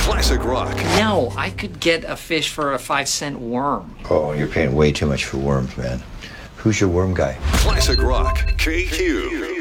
Classic rock. No, I could get a fish for a 5-cent worm. Oh, you're paying way too much for worms, man. Who's your worm guy? Classic rock. KQ.